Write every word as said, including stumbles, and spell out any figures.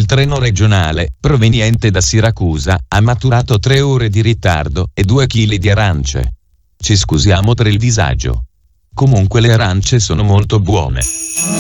Il treno regionale, proveniente da Siracusa, ha maturato tre ore di ritardo e due chili di arance. Ci scusiamo per il disagio. Comunque le arance sono molto buone.